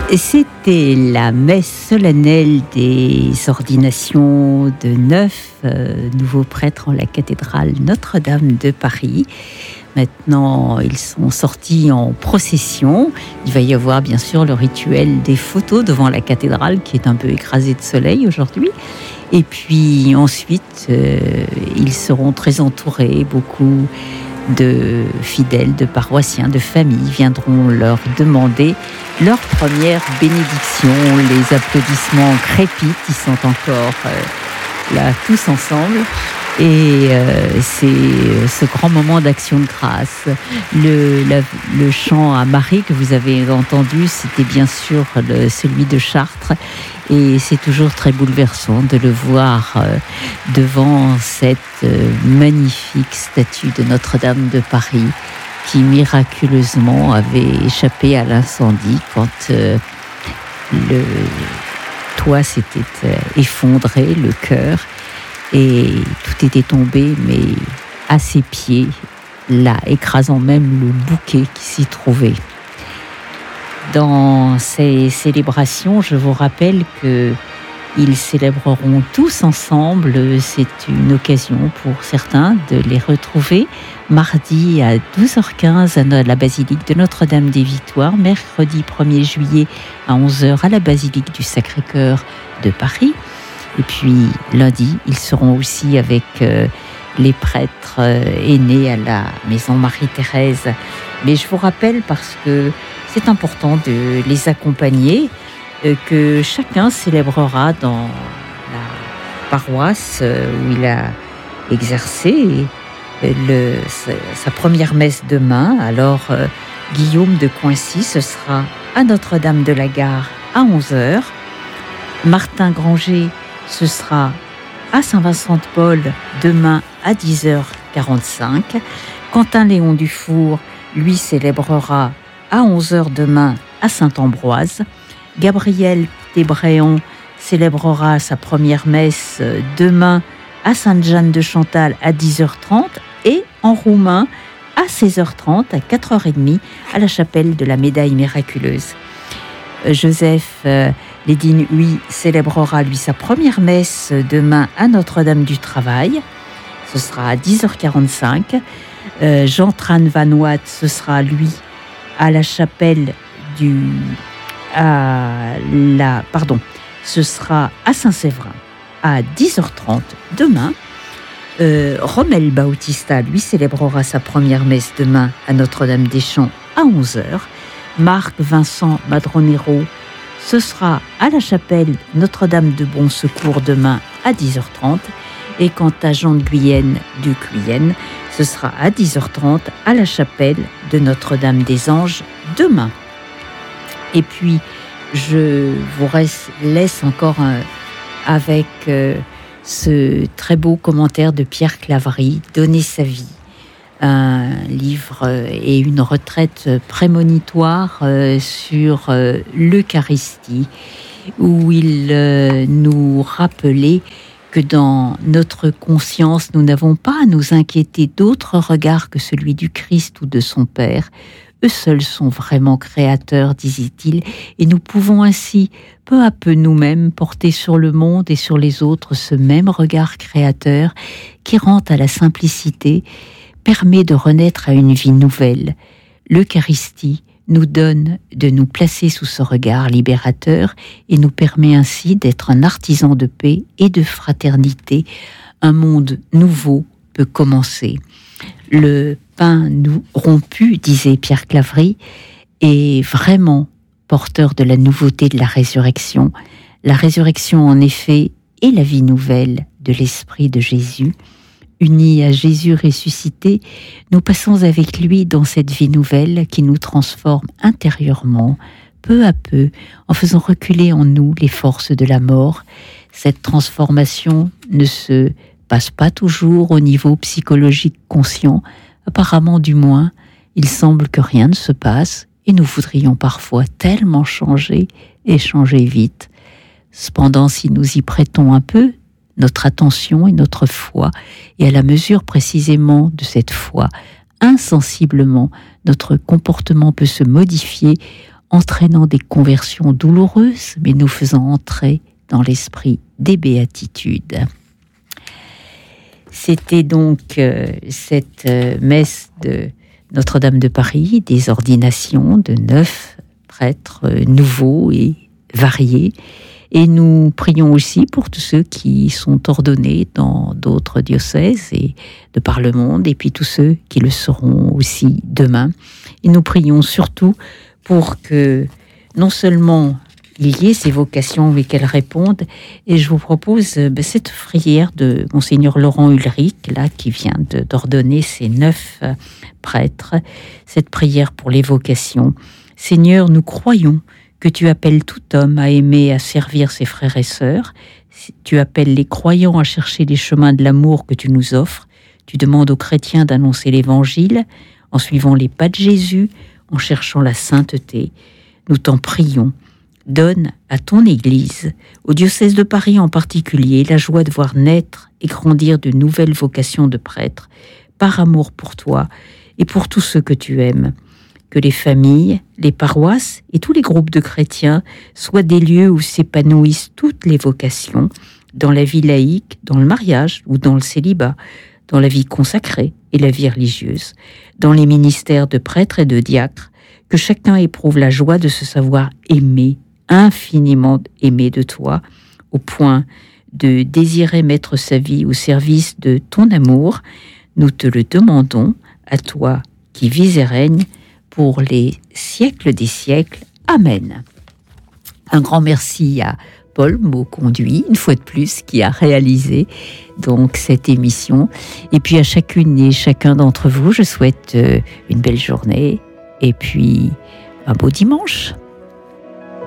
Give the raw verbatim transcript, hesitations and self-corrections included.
C'était la messe solennelle des ordinations de neuf euh, nouveaux prêtres en la cathédrale Notre-Dame de Paris. Maintenant, ils sont sortis en procession. Il va y avoir bien sûr le rituel des photos devant la cathédrale qui est un peu écrasée de soleil aujourd'hui. Et puis ensuite, euh, ils seront très entourés. Beaucoup de fidèles, de paroissiens, de familles viendront leur demander leur première bénédiction. Les applaudissements crépitent, ils sont encore euh, là tous ensemble. Et euh, c'est ce grand moment d'action de grâce. Le, la, le chant à Marie que vous avez entendu, c'était bien sûr le, celui de Chartres. Et c'est toujours très bouleversant de le voir euh, devant cette euh, magnifique statue de Notre-Dame de Paris qui miraculeusement avait échappé à l'incendie quand euh, le toit s'était euh, effondré, le chœur. Et tout était tombé, mais à ses pieds, là, écrasant même le bouquet qui s'y trouvait. Dans ces célébrations, je vous rappelle qu'ils célébreront tous ensemble. C'est une occasion pour certains de les retrouver mardi à douze heures quinze à la basilique de Notre-Dame des Victoires, mercredi premier juillet à onze heures à la basilique du Sacré-Cœur de Paris. Et puis lundi, ils seront aussi avec euh, les prêtres euh, aînés à la maison Marie-Thérèse. Mais je vous rappelle, parce que c'est important de les accompagner, euh, que chacun célébrera dans la paroisse euh, où il a exercé euh, le, sa, sa première messe demain. Alors, euh, Guillaume de Coincy, ce sera à Notre-Dame de la Gare à onze heures. Martin Granger, ce sera à Saint-Vincent-de-Paul demain à dix heures quarante-cinq. Quentin Léon Dufour, lui, célébrera à onze heures demain à Saint-Ambroise. Gabriel Desbréons célébrera sa première messe demain à Sainte-Jeanne de Chantal à dix heures trente et en roumain à seize heures trente, à quatre heures trente à la chapelle de la Médaille Miraculeuse. Joseph euh, Lédine, lui, célébrera lui sa première messe demain à Notre-Dame du Travail. Ce sera à dix heures quarante-cinq. Euh, Jean Tran Van Watt, ce sera lui à la chapelle du... à la... Pardon, ce sera à Saint-Séverin à dix heures trente demain. Euh, Rommel Bautista, lui, célébrera sa première messe demain à Notre-Dame des Champs à onze heures. Marc Vincent Madronero, ce sera à la chapelle Notre-Dame de Bon Secours demain à dix heures trente. Et quant à Jean de Guyenne du Guyenne, ce sera à dix heures trente à la chapelle de Notre-Dame des Anges demain. Et puis, je vous reste, laisse encore un, avec euh, ce très beau commentaire de Pierre Claverie, « Donner sa vie ». Un livre et une retraite prémonitoire euh, sur euh, l'Eucharistie, où il euh, nous rappelait que dans notre conscience, nous n'avons pas à nous inquiéter d'autres regards que celui du Christ ou de son Père. Eux seuls sont vraiment créateurs, disait-il, et nous pouvons ainsi, peu à peu nous-mêmes, porter sur le monde et sur les autres ce même regard créateur qui rend à la simplicité, permet de renaître à une vie nouvelle. L'Eucharistie nous donne de nous placer sous ce regard libérateur et nous permet ainsi d'être un artisan de paix et de fraternité. Un monde nouveau peut commencer. Le pain nous rompu, disait Pierre Claverie, est vraiment porteur de la nouveauté de la résurrection. La résurrection, en effet, est la vie nouvelle de l'Esprit de Jésus. Unis à Jésus ressuscité, nous passons avec lui dans cette vie nouvelle qui nous transforme intérieurement, peu à peu, en faisant reculer en nous les forces de la mort. Cette transformation ne se passe pas toujours au niveau psychologique conscient. Apparemment, du moins, il semble que rien ne se passe et nous voudrions parfois tellement changer et changer vite. Cependant, si nous y prêtons un peu notre attention et notre foi, et à la mesure précisément de cette foi, insensiblement, notre comportement peut se modifier entraînant des conversions douloureuses, mais nous faisant entrer dans l'esprit des béatitudes. C'était donc euh, cette euh, messe de Notre-Dame de Paris, des ordinations de neuf prêtres euh, nouveaux et variés. Et nous prions aussi pour tous ceux qui sont ordonnés dans d'autres diocèses et de par le monde, et puis tous ceux qui le seront aussi demain. Et nous prions surtout pour que non seulement il y ait ces vocations, mais qu'elles répondent. Et je vous propose ben, cette prière de Monseigneur Laurent Ulrich, là, qui vient de, d'ordonner ces neuf euh, prêtres, cette prière pour les vocations. Seigneur, nous croyons que tu appelles tout homme à aimer, à servir ses frères et sœurs. Tu appelles les croyants à chercher les chemins de l'amour que tu nous offres. Tu demandes aux chrétiens d'annoncer l'Évangile en suivant les pas de Jésus, en cherchant la sainteté. Nous t'en prions. Donne à ton Église, au diocèse de Paris en particulier, la joie de voir naître et grandir de nouvelles vocations de prêtres, par amour pour toi et pour tous ceux que tu aimes. Que les familles, les paroisses et tous les groupes de chrétiens soient des lieux où s'épanouissent toutes les vocations, dans la vie laïque, dans le mariage ou dans le célibat, dans la vie consacrée et la vie religieuse, dans les ministères de prêtres et de diacres, que chacun éprouve la joie de se savoir aimé, infiniment aimé de toi, au point de désirer mettre sa vie au service de ton amour. Nous te le demandons, à toi qui vis et règnes pour les siècles des siècles. Amen. Un grand merci à Paul Mauconduit, une fois de plus, qui a réalisé donc cette émission. Et puis à chacune et chacun d'entre vous, je souhaite une belle journée et puis un beau dimanche.